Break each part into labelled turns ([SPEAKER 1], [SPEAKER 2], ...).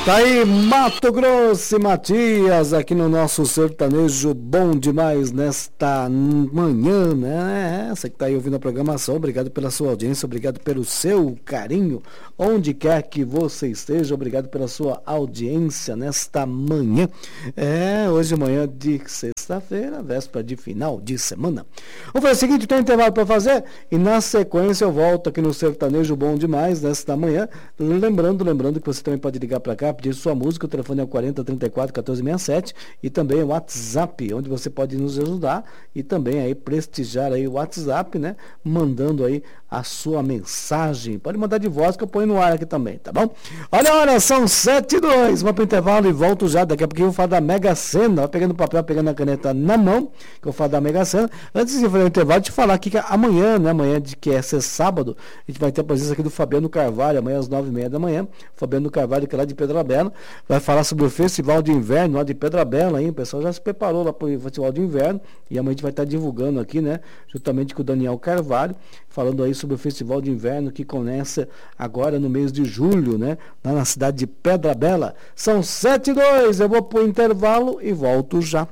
[SPEAKER 1] Tá aí Mato Grosso e Matias aqui no nosso sertanejo bom demais nesta manhã, né? Você que tá aí ouvindo a programação, obrigado pela sua audiência, obrigado pelo seu carinho, onde quer que você esteja, obrigado pela sua audiência nesta manhã. Hoje é manhã de sexta-feira, véspera de final de semana. Vamos fazer o seguinte, tem um intervalo para fazer e na sequência eu volto aqui no sertanejo bom demais nesta manhã, lembrando que você também pode ligar para cá, pedir sua música, o telefone é 40 34 14 67 e também o WhatsApp, onde você pode nos ajudar e também aí prestigiar aí o WhatsApp, né? Mandando aí a sua mensagem. Pode mandar de voz que eu ponho no ar aqui também, tá bom? Olha, são 7h02, vamos para o intervalo e volto já, daqui a pouquinho eu vou falar da Mega Sena, pegando o papel, pegando a caneta na mão, que eu vou falar da Mega Sena. Antes de fazer o intervalo, te falar aqui que amanhã, né? Amanhã que é ser sábado, a gente vai ter a presença aqui do Fabiano Carvalho, amanhã às 9h30 da manhã, Fabiano Carvalho, que é lá de Pedra Bela, vai falar sobre o Festival de Inverno lá de Pedra Bela, hein? O pessoal já se preparou lá para o Festival de Inverno e amanhã a gente vai estar divulgando aqui, né? Juntamente com o Daniel Carvalho, falando aí sobre o Festival de Inverno que começa agora no mês de julho, né? Lá na cidade de Pedra Bela. São 7h02, eu vou pro intervalo e volto já.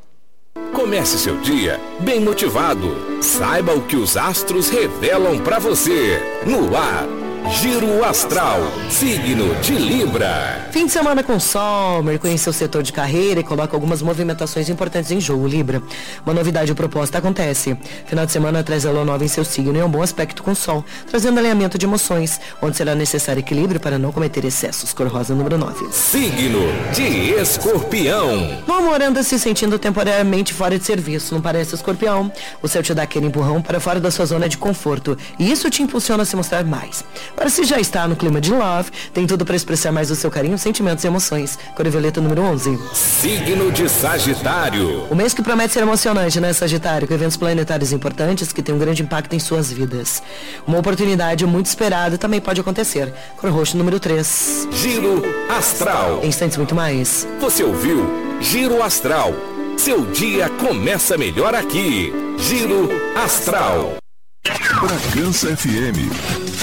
[SPEAKER 2] Comece seu dia bem motivado. Saiba o que os astros revelam para você. No ar, Giro Astral, signo de Libra.
[SPEAKER 3] Fim de semana com sol, Mercúrio em seu setor de carreira e coloca algumas movimentações importantes em jogo, Libra. Uma novidade proposta acontece. Final de semana traz a lua nova em seu signo e um bom aspecto com sol, trazendo alinhamento de emoções, onde será necessário equilíbrio para não cometer excessos. Cor rosa número 9.
[SPEAKER 2] Signo de Escorpião.
[SPEAKER 3] O amor anda se sentindo temporariamente fora de serviço, não parece, Escorpião? O céu te dá aquele empurrão para fora da sua zona de conforto e isso te impulsiona a se mostrar mais. Para se já está no clima de love, tem tudo para expressar mais o seu carinho, sentimentos e emoções. Cor violeta número 11.
[SPEAKER 2] Signo de Sagitário.
[SPEAKER 3] O mês que promete ser emocionante, né, Sagitário? Com eventos planetários importantes que têm um grande impacto em suas vidas. Uma oportunidade muito esperada também pode acontecer. Cor roxo número 3.
[SPEAKER 2] Giro Astral.
[SPEAKER 3] Em instantes muito mais.
[SPEAKER 2] Você ouviu Giro Astral. Seu dia começa melhor aqui. Giro Astral.
[SPEAKER 4] Bragança FM.